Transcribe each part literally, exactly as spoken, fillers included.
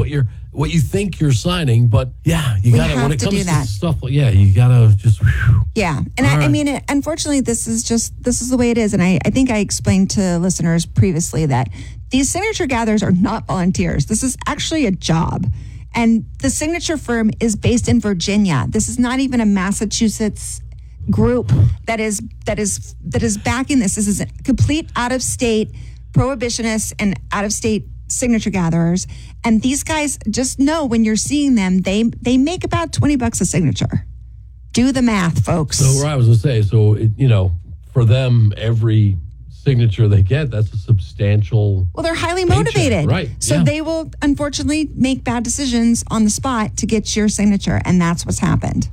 what you're what you think you're signing. But yeah, you got to when it to comes do to that. stuff. like Yeah, you got to just. Whew. Yeah. And I, right. I mean, it, unfortunately, this is just, this is the way it is. And I, I think I explained to listeners previously that these signature gatherers are not volunteers. This is actually a job. And the signature firm is based in Virginia. This is not even a Massachusetts group that is that is that is backing this. This is a complete out-of-state prohibitionists and out-of-state signature gatherers. And these guys, just know when you're seeing them, they they make about twenty bucks a signature. Do the math, folks. So, where I was going to say, so, it, you know, for them, every signature they get, that's a substantial. Well, they're highly paycheck, motivated. right? So yeah. they will, unfortunately, make bad decisions on the spot to get your signature. And that's what's happened.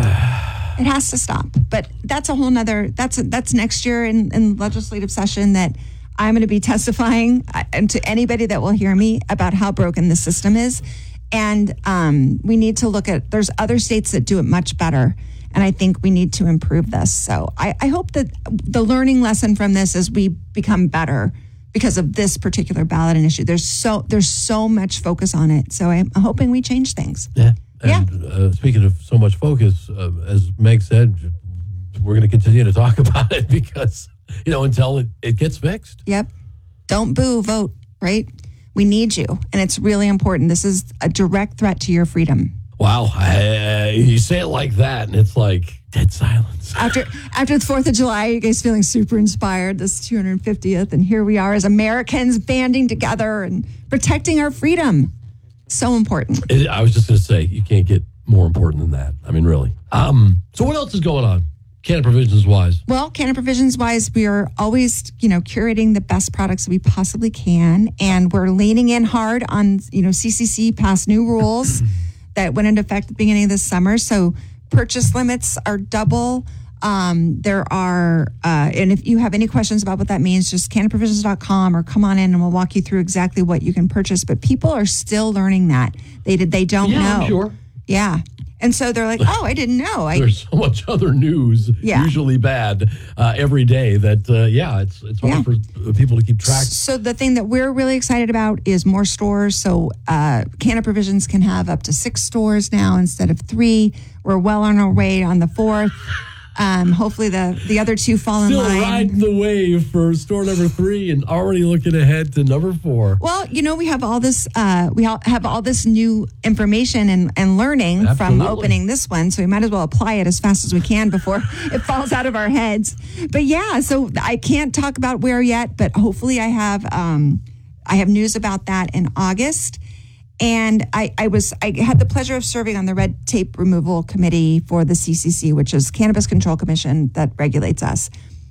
It has to stop. But that's a whole nother, that's that's next year in, in legislative session that I'm going to be testifying uh, and to anybody that will hear me about how broken the system is. And um, we need to look at, there's other states that do it much better. And I think we need to improve this. So I, I hope that the learning lesson from this is we become better because of this particular ballot issue. There's so there's so much focus on it. So I'm hoping we change things. Yeah. And Yeah. uh, speaking of so much focus, uh, as Meg said, we're going to continue to talk about it because, you know, until it, it gets fixed. Yep. Don't boo, vote, right? We need you. And it's really important. This is a direct threat to your freedom. Wow. Uh, you say it like that, and it's like dead silence. After after the fourth of July, you guys feeling super inspired, this two hundred fiftieth, and here we are as Americans banding together and protecting our freedom. So important. It, I was just going to say, you can't get more important than that. I mean, really. Um. So what else is going on, Canada Provisions wise? Well, Canada Provisions wise, we are always, you know, curating the best products that we possibly can. And we're leaning in hard on, you know, C C C passed new rules that went into effect at the beginning of this summer. So purchase limits are double. Um, there are, uh, and if you have any questions about what that means, just canada provisions dot com or come on in and we'll walk you through exactly what you can purchase. But people are still learning that. They did, they don't Yeah, know. I'm sure. Yeah. And so they're like, oh, I didn't know. I, There's so much other news, Yeah. usually bad, uh, every day that, uh, yeah, it's it's hard Yeah. for people to keep track. So the thing that we're really excited about is more stores. So uh, Canada Provisions can have up to six stores now instead of three. We're well on our way on the fourth. Um, hopefully the, the other two fall in Still line. riding the wave for store number three and already looking ahead to number four. Well, you know, we have all this uh, we all have all this new information and, and learning from Absolutely. opening this one. So we might as well apply it as fast as we can before it falls out of our heads. But yeah, so I can't talk about where yet, but hopefully I have um, I have news about that in August. And I, I was I had the pleasure of serving on the red tape removal committee for the C C C, which is Cannabis Control Commission that regulates us.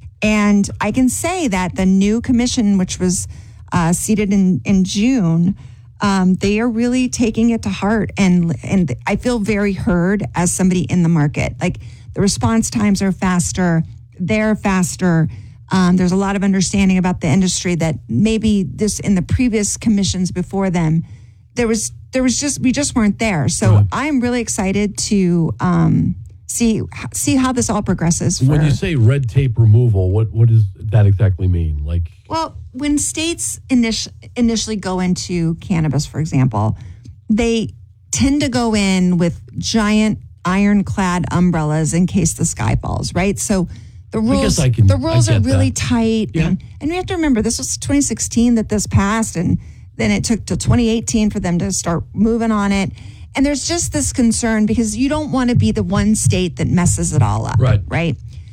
And I can say that the new commission, which was uh, seated in in June, um, they are really taking it to heart, and and I feel very heard as somebody in the market. Like the response times are faster, they're faster. Um, there's a lot of understanding about the industry that maybe this in the previous commissions before them. There was there was just we just weren't there. So Right. I'm really excited to um, see see how this all progresses. For, When you say red tape removal, what what does that exactly mean? Like, well, when states init- initially go into cannabis, for example, they tend to go in with giant ironclad umbrellas in case the sky falls, right? So the rules guess I can- the rules I are get really that. tight, Yeah. and and we have to remember this was twenty sixteen that this passed, and then it took to twenty eighteen for them to start moving on it. And there's just this concern because you don't want to be the one state that messes it all up. Right. Right.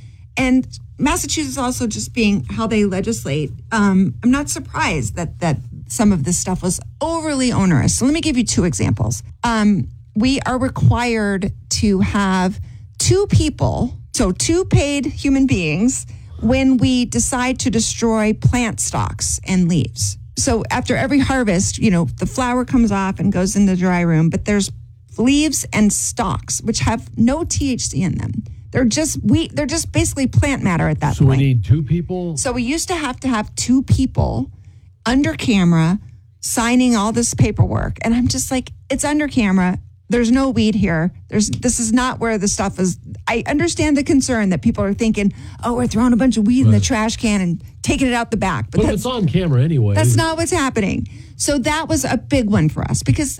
And Massachusetts also just being how they legislate, um, I'm not surprised that that some of this stuff was overly onerous. So let me give you two examples. Um, we are required to have two people, so two paid human beings, when we decide to destroy plant stalks and leaves. So after every harvest, you know, the flower comes off and goes in the dry room, but there's leaves and stalks, which have no T H C in them. They're just we they're just basically plant matter at that so point. we need two people? So we used to have to have two people under camera signing all this paperwork. And I'm just like, it's under camera. There's no weed here. There's this is not where the stuff is. I understand the concern that people are thinking, oh, we're throwing a bunch of weed in the Right. trash can and taking it out the back. But if that's it's on camera anyway. that's not what's happening. So that was a big one for us because